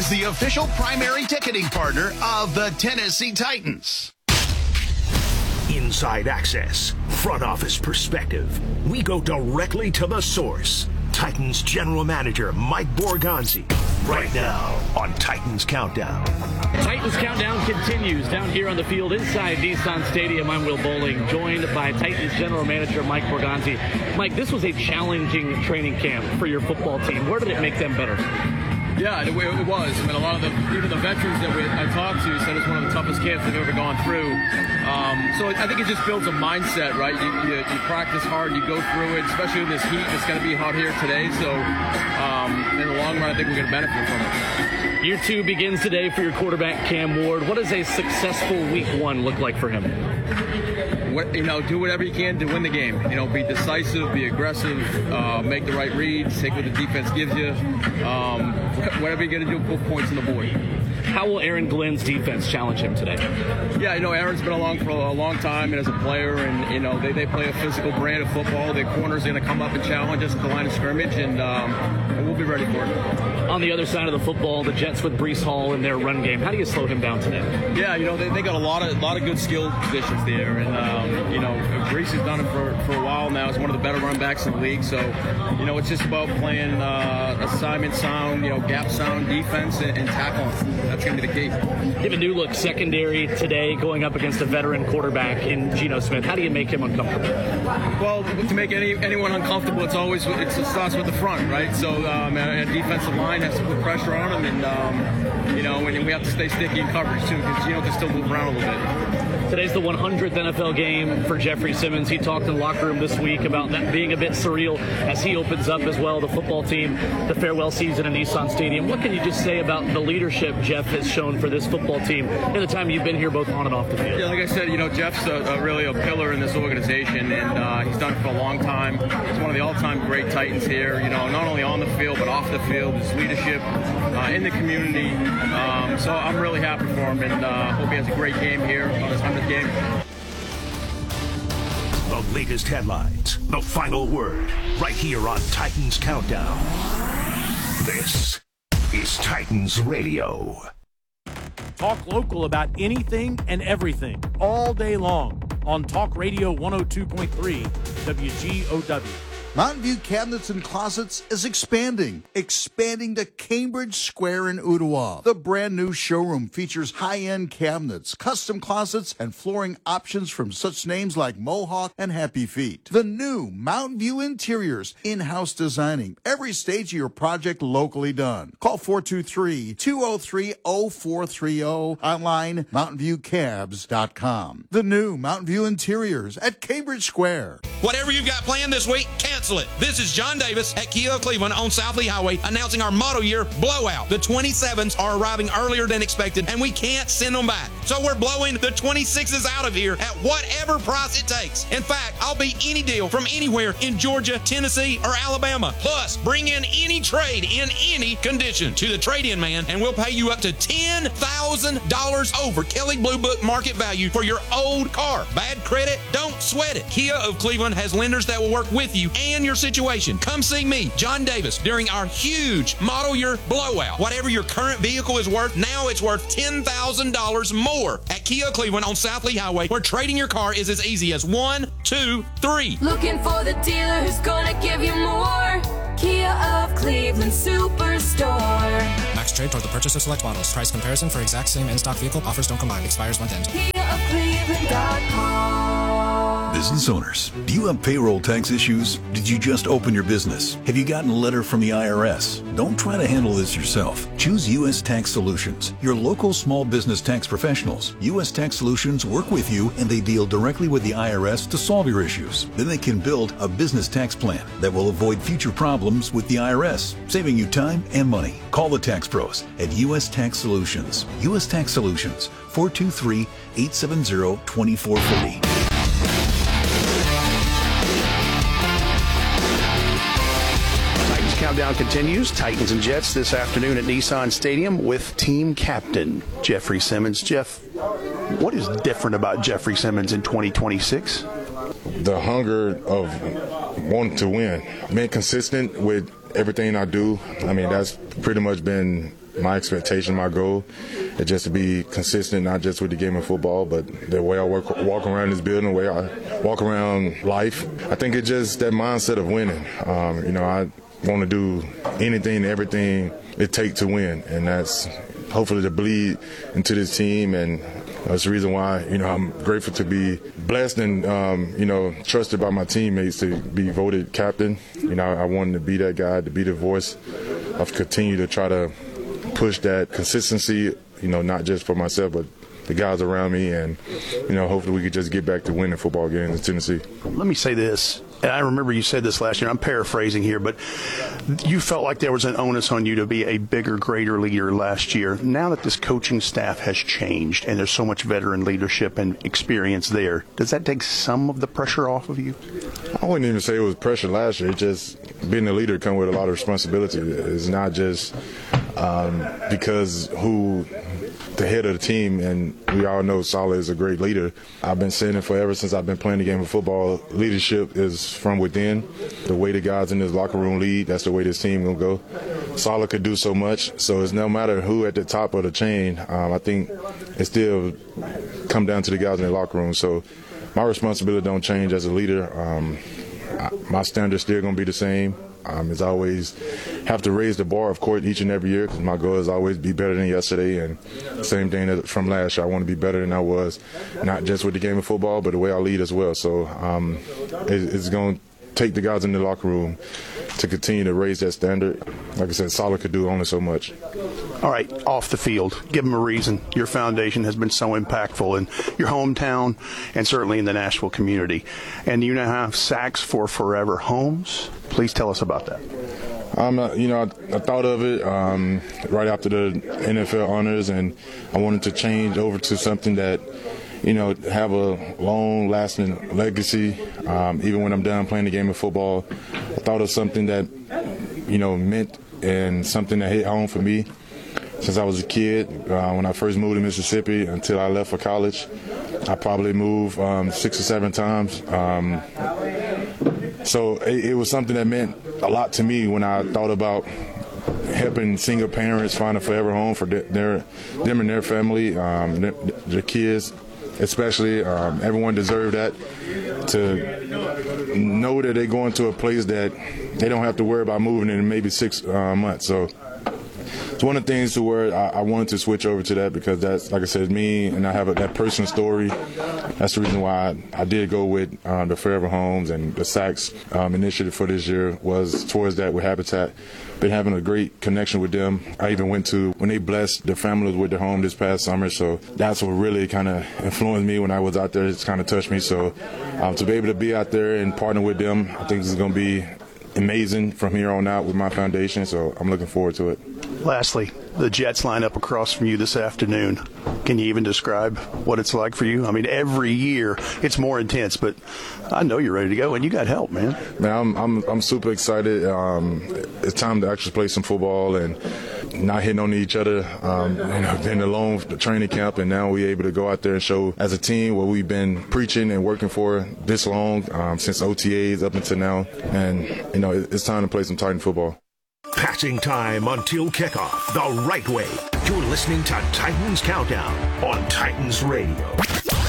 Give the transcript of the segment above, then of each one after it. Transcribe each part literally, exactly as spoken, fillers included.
is the official primary ticketing partner of the Tennessee Titans. Inside access, front office perspective. We go directly to the source. Titans General Manager Mike Borgonzi, right now on Titans Countdown. Titans Countdown continues down here on the field inside Nissan Stadium. I'm Will Bowling, joined by Titans General Manager Mike Borgonzi. Mike, this was a challenging training camp for your football team. Where did it make them better? Yeah, it, it was. I mean, a lot of the, even the veterans that we, I talked to said it's one of the toughest camps they've ever gone through. Um, so I think it just builds a mindset, right? You, you, you practice hard, you go through it, especially in this heat. It's going to be hot here today. So um, in the long run, I think we're going to benefit from it. Year two begins today for your quarterback, Cam Ward. What does a successful week one look like for him? What, you know, do whatever you can to win the game. You know, be decisive, be aggressive, uh, make the right reads, take what the defense gives you. Um, whatever you're going to do, put points on the board. How will Aaron Glenn's defense challenge him today? Yeah, you know, Aaron's been along for a long time and as a player, and, you know, they, they play a physical brand of football. Their corner's going to come up and challenge us at the line of scrimmage, and, um, and we'll be ready for it. On the other side of the football, the Jets with Breece Hall in their run game. How do you slow him down today? Yeah, you know, they, they got a lot of lot of good skill positions there, and, um, you know, Breece has done it for, for a while now. He's one of the better run backs in the league, so, you know, it's just about playing uh, assignment sound, you know, gap sound defense and, and tackling. That's going to be the key. You have a new look secondary today going up against a veteran quarterback in Geno Smith. How do you make him uncomfortable? Well, to make any anyone uncomfortable, it's always it's, it starts with the front, right? So um, a, a defensive line has to put pressure on him, and um, you know, and we have to stay sticky in coverage too, because Geno can still move around a little bit. Today's the one hundredth N F L game for Jeffrey Simmons. He talked in the locker room this week about that being a bit surreal as he opens up as well the football team, the farewell season in Nissan Stadium. What can you just say about the leadership Jeff has shown for this football team in the time you've been here both on and off the field? Yeah, like I said, you know, Jeff's a, a really a pillar in this organization, and uh, he's done it for a long time. He's one of the all-time great Titans here, you know, not only on the field but off the field, his leadership uh, in the community. Um, so I'm really happy for him, and uh, hope he has a great game here on his hundredth game. The latest headlines, the final word, right here on Titans Countdown. This is Titans Radio. Talk local about anything and everything all day long on Talk Radio one oh two point three W G O W. Mountain View Cabinets and Closets is expanding, expanding to Cambridge Square in Ottawa. The brand new showroom features high-end cabinets, custom closets, and flooring options from such names like Mohawk and Happy Feet. The new Mountain View Interiors, in-house designing, every stage of your project locally done. Call four two three, two oh three, oh four three oh, online mountain view cabs dot com. The new Mountain View Interiors at Cambridge Square. Whatever you've got planned this week, cancel it. This is John Davis at Kia of Cleveland on South Lee Highway announcing our model year blowout. The twenty-sevens are arriving earlier than expected, and we can't send them back. So we're blowing the twenty-sixes out of here at whatever price it takes. In fact, I'll beat any deal from anywhere in Georgia, Tennessee, or Alabama. Plus, bring in any trade in any condition to the trade-in man, and we'll pay you up to ten thousand dollars over Kelley Blue Book market value for your old car. Bad credit? Don't sweat it. Kia of Cleveland has lenders that will work with you and your situation. Come see me, John Davis, during our huge model year blowout. Whatever your current vehicle is worth, now it's worth ten thousand dollars more at Kia Cleveland on South Lee Highway, where trading your car is as easy as one, two, three. Looking for the dealer who's gonna give you more. Kia of Cleveland Superstore. Max trade toward the purchase of select models. Price comparison for exact same in-stock vehicle. Offers don't combine. Expires month end. Kia of Cleveland dot com. Business owners, do you have payroll tax issues? Did you just open your business? Have you gotten a letter from the I R S? Don't try to handle this yourself. Choose U S Tax Solutions, your local small business tax professionals. U S Tax Solutions work with you, and they deal directly with the I R S to solve your issues. Then they can build a business tax plan that will avoid future problems with the I R S, saving you time and money. Call the tax pros at U S Tax Solutions. U S Tax Solutions, four two three, eight seven zero, two four four zero. Countdown continues. Titans and Jets this afternoon at Nissan Stadium with team captain Jeffrey Simmons. Jeff, what is different about Jeffrey Simmons in twenty twenty-six? The hunger of wanting to win. Being consistent with everything I do. I mean, that's pretty much been my expectation, my goal is just to be consistent, not just with the game of football, but the way I work, walk around this building, the way I walk around life. I think it's just that mindset of winning. Um, you know, I want to do anything, everything it takes to win, and that's hopefully to bleed into this team. And that's the reason why, you know, I'm grateful to be blessed and, um, you know, trusted by my teammates to be voted captain. You know, I wanted to be that guy, to be the voice. I've continued to try to push that consistency, you know, not just for myself, but the guys around me. And, you know, hopefully we could just get back to winning football games in Tennessee. Let me say this. And I remember you said this last year. I'm paraphrasing here, but you felt like there was an onus on you to be a bigger, greater leader last year. Now that this coaching staff has changed and there's so much veteran leadership and experience there, does that take some of the pressure off of you? I wouldn't even say it was pressure last year. It just being a leader comes with a lot of responsibility. It's not just um, because who the head of the team, and we all know Saleh is a great leader. I've been saying it forever since I've been playing the game of football. Leadership is from within. The way the guys in this locker room lead, that's the way this team will go. Saleh could do so much, so it's no matter who at the top of the chain. Um, I think it still come down to the guys in the locker room. So my responsibility don't change as a leader. Um, I, my standard's still going to be the same. Um, as I always have to raise the bar, of course, each and every year, because my goal is always be better than yesterday. And same thing from last year. I want to be better than I was, not just with the game of football, but the way I lead as well. So um, it, it's going to take the guys in the locker room to continue to raise that standard. Like I said, Saleh could do only so much. All right, off the field, give them a reason. Your foundation has been so impactful in your hometown and certainly in the Nashville community. And you now have Sacks for Forever Homes. Please tell us about that. Um, uh, you know, I, I thought of it um, right after the N F L honors, and I wanted to change over to something that, you know, have a long-lasting legacy. Um, even when I'm done playing the game of football, I thought of something that, you know, meant and something that hit home for me since I was a kid. Uh, when I first moved to Mississippi until I left for college, I probably moved um, six or seven times. Um, so it, it was something that meant a lot to me when I thought about helping single parents find a forever home for their, them and their family, um, their, their kids. Especially, um, everyone deserves that, to know that they're going to a place that they don't have to worry about moving in maybe six uh, months. So it's one of the things to where I, I wanted to switch over to that, because that's, like I said, me, and I have a, that personal story. That's the reason why I, I did go with um, the Forever Homes, and the Sacks um, initiative for this year was towards that with Habitat. Been having a great connection with them. I even went to when they blessed the families with their home this past summer, so that's what really kind of influenced me when I was out there. It's kind of touched me. So um, to be able to be out there and partner with them, I think this is going to be amazing from here on out with my foundation, so I'm looking forward to it. Lastly, the Jets line up across from you this afternoon. Can you even describe what it's like for you? I mean, every year it's more intense, but I know you're ready to go, and you got help, man. Man, I'm I'm, I'm super excited. Um, it's time to actually play some football and not hitting on each other. Um, you know, been alone the training camp, and now we're able to go out there and show as a team what we've been preaching and working for this long, um, since O T As up until now. And, you know, it's time to play some Titan football. Passing time until kickoff the right way. You're listening to Titans Countdown on Titans Radio.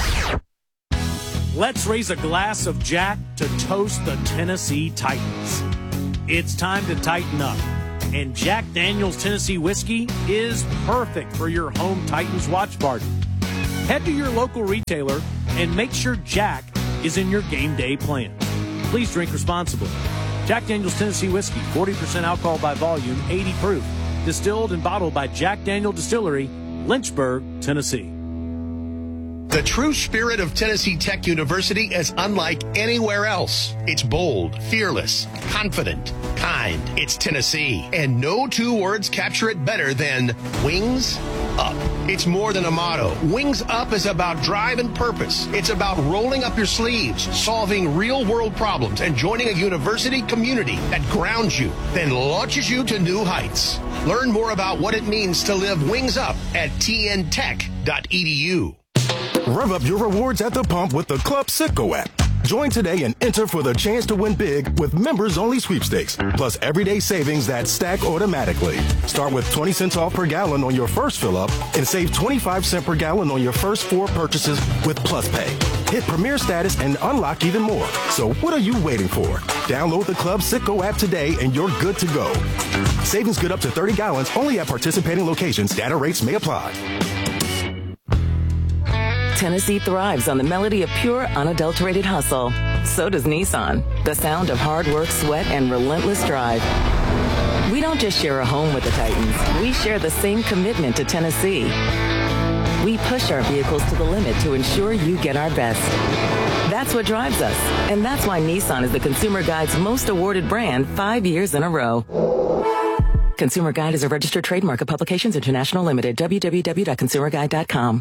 Let's raise a glass of Jack to toast the Tennessee Titans. It's time to tighten up, and Jack Daniel's Tennessee Whiskey is perfect for your home Titans watch party. Head to your local retailer and make sure Jack is in your game day plan. Please drink responsibly. Jack Daniel's Tennessee Whiskey, forty percent alcohol by volume, eighty proof. Distilled and bottled by Jack Daniel Distillery, Lynchburg, Tennessee. The true spirit of Tennessee Tech University is unlike anywhere else. It's bold, fearless, confident, kind. It's Tennessee. And no two words capture it better than Wings Up. It's more than a motto. Wings Up is about drive and purpose. It's about rolling up your sleeves, solving real-world problems, and joining a university community that grounds you, then launches you to new heights. Learn more about what it means to live Wings Up at t n tech dot e d u. Rev up your rewards at the pump with the Club Citgo app. Join today and enter for the chance to win big with members-only sweepstakes, plus everyday savings that stack automatically. Start with twenty cents off per gallon on your first fill-up and save twenty-five cents per gallon on your first four purchases with Plus Pay. Hit Premier status and unlock even more. So what are you waiting for? Download the Club Citgo app today and you're good to go. Savings good up to thirty gallons only at participating locations. Data rates may apply. Tennessee thrives on the melody of pure, unadulterated hustle. So does Nissan. The sound of hard work, sweat, and relentless drive. We don't just share a home with the Titans. We share the same commitment to Tennessee. We push our vehicles to the limit to ensure you get our best. That's what drives us. And that's why Nissan is the Consumer Guide's most awarded brand five years in a row. Consumer Guide is a registered trademark of Publications International Limited. w w w dot consumer guide dot com.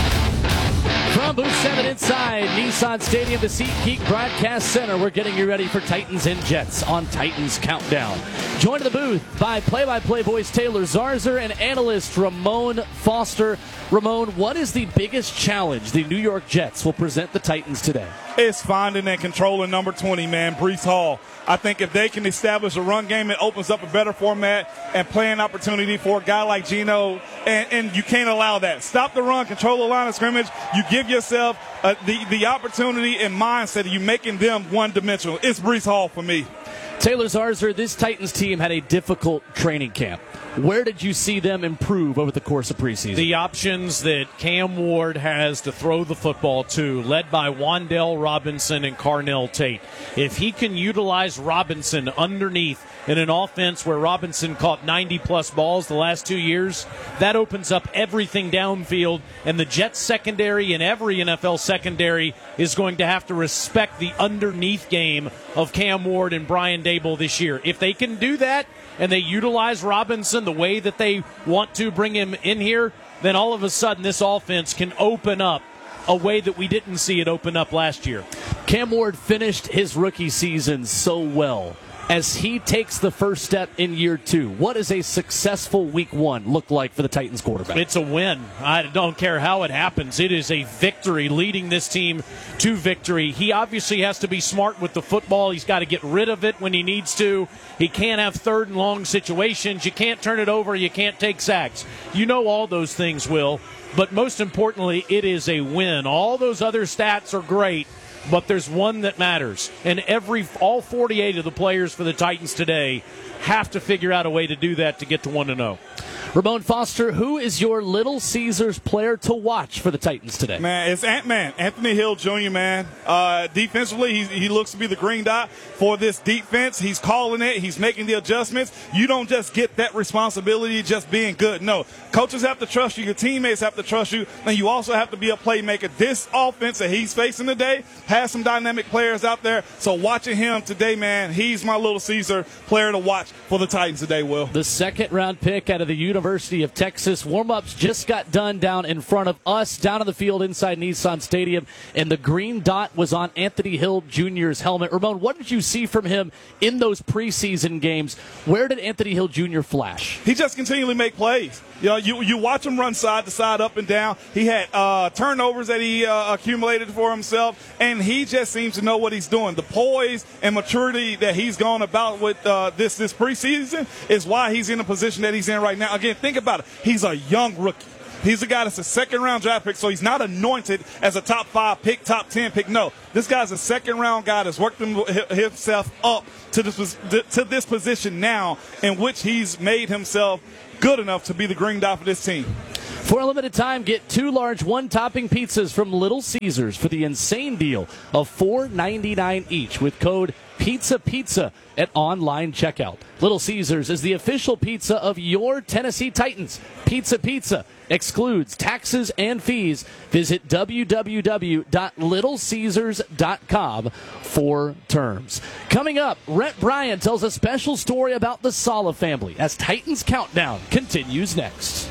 From Booth seven inside Nissan Stadium, the SeatGeek Broadcast Center, we're getting you ready for Titans and Jets on Titans Countdown. Joined in the booth by play-by-play voice Taylor Zarzour and analyst Ramon Foster. Ramon, what is the biggest challenge the New York Jets will present the Titans today? It's finding and controlling number twenty, man, Breece Hall. I think if they can establish a run game, it opens up a better format and playing opportunity for a guy like Geno, and, and you can't allow that. Stop the run, control the line of scrimmage. You give yourself uh, the, the opportunity and mindset of you making them one-dimensional. It's Breece Hall for me. Taylor Zarzour, this Titans team had a difficult training camp. Where did you see them improve over the course of preseason? The options that Cam Ward has to throw the football to, led by Wan'Dale Robinson and Carnell Tate. If he can utilize Robinson underneath in an offense where Robinson caught ninety-plus balls the last two years, that opens up everything downfield, and the Jets secondary and every N F L secondary is going to have to respect the underneath game of Cam Ward and Brian Daboll this year. If they can do that, and they utilize Robinson the way that they want to bring him in here, then all of a sudden this offense can open up a way that we didn't see it open up last year. Cam Ward finished his rookie season so well. As he takes the first step in year two, what does a successful week one look like for the Titans quarterback? It's a win. I don't care how it happens. It is a victory, leading this team to victory. He obviously has to be smart with the football. He's got to get rid of it when he needs to. He can't have third and long situations. You can't turn it over. You can't take sacks. You know all those things, Will. But most importantly, it is a win. All those other stats are great, but there's one that matters. And every all forty-eight of the players for the Titans today have to figure out a way to do that to get to one and oh. Ramon Foster, who is your Little Caesars player to watch for the Titans today? Man, it's Ant-Man, Anthony Hill Junior, man. Uh, defensively, he, he looks to be the green dot for this defense. He's calling it. He's making the adjustments. You don't just get that responsibility just being good. No, coaches have to trust you. Your teammates have to trust you. And you also have to be a playmaker. This offense that he's facing today has some dynamic players out there. So watching him today, man, he's my Little Caesar player to watch for the Titans today, Will. The second-round pick out of the University University of Texas. Warm-ups just got done down in front of us, down on the field inside Nissan Stadium, and the green dot was on Anthony Hill Junior's helmet. Ramon, what did you see from him in those preseason games? Where did Anthony Hill Junior flash? He just continually make plays. You know, you, you watch him run side to side, up and down. He had uh, turnovers that he uh, accumulated for himself, and he just seems to know what he's doing. The poise and maturity that he's gone about with uh, this this preseason is why he's in the position that he's in right now. Again, think about it. He's a young rookie. He's a guy that's a second-round draft pick, so he's not anointed as a top five pick, top ten pick. No, this guy's a second-round guy that's worked himself up to this, to this position now, in which he's made himself good enough to be the green dot for this team. For a limited time, get two large one-topping pizzas from Little Caesars for the insane deal of four ninety-nine each with code PizzaPizza at online checkout. Little Caesars is the official pizza of your Tennessee Titans. Pizza Pizza excludes taxes and fees. Visit w w w dot little caesars dot com for terms. Coming up, Rhett Bryan tells a special story about the Saleh family as Titans Countdown continues next.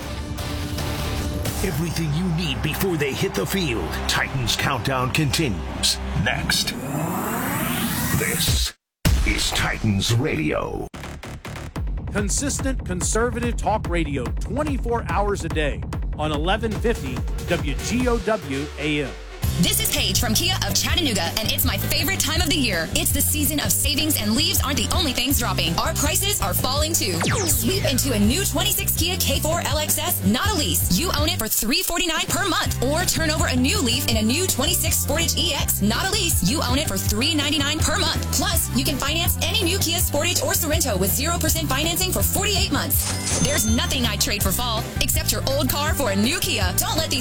Everything you need before they hit the field. Titans Countdown continues next. This is Titans Radio. Consistent conservative talk radio twenty-four hours a day on eleven fifty W G O W A M. This is Paige from Kia of Chattanooga, and it's my favorite time of the year. It's the season of savings, and leaves aren't the only things dropping. Our prices are falling too. Sweep into a new twenty-six Kia K four L X S, not a lease. You own it for three hundred forty-nine dollars per month. Or turn over a new leaf in a new twenty-six Sportage E X, not a lease. You own it for three hundred ninety-nine dollars per month. Plus, you can finance any new Kia Sportage or Sorrento with zero percent financing for forty-eight months. There's nothing I'd trade for fall, except your old car for a new Kia. Don't let these